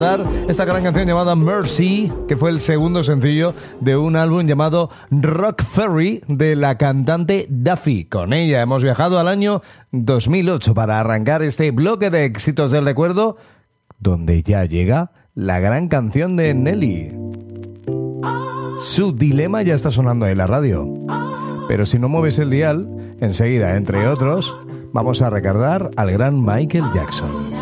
Esta gran canción llamada Mercy, que fue el segundo sencillo de un álbum llamado Rock Ferry de la cantante Duffy. Con ella hemos viajado al año 2008 para arrancar este bloque de éxitos del recuerdo, donde ya llega la gran canción de Nelly. Su dilema ya está sonando en la radio, pero si no mueves el dial, enseguida, entre otros, vamos a recordar al gran Michael Jackson.